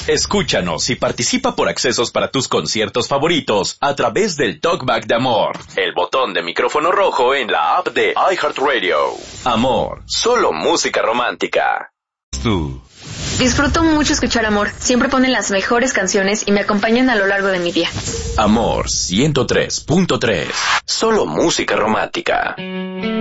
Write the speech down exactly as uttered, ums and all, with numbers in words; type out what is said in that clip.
Escúchanos y participa por accesos para tus conciertos favoritos a través del Talkback de Amor, el botón de micrófono rojo en la app de iHeartRadio. Amor, solo música romántica. Tú. Disfruto mucho escuchar Amor. Siempre ponen las mejores canciones y me acompañan a lo largo de mi día. Amor ciento tres punto tres. Solo música romántica.